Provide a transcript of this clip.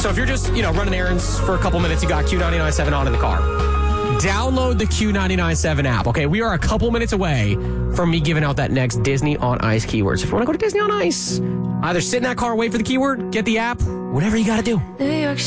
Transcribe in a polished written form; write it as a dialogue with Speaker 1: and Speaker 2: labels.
Speaker 1: So if you're just, running errands for a couple minutes, you got Q99.7 on in the car. Download the Q99.7 app. Okay, we are a couple minutes away from me giving out that next Disney on Ice keywords. If you want to go to Disney on Ice, either sit in that car, wait for the keyword, get the app, whatever you got to do.